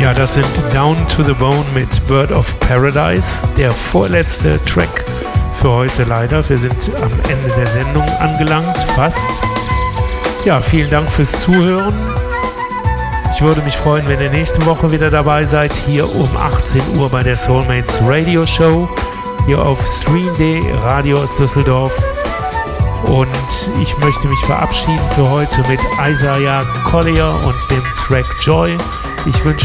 Ja, das sind Down to the Bone mit Bird of Paradise, der vorletzte Track für heute leider. Wir sind am Ende der Sendung angelangt, fast. Ja, vielen Dank fürs Zuhören. Ich würde mich freuen, wenn ihr nächste Woche wieder dabei seid, hier um 18 Uhr bei der Soulmates Radio Show, hier auf Stream.de, Radio aus Düsseldorf. Und ich möchte mich verabschieden für heute mit Isaiah Collier und dem Track Joy. Ich wünsche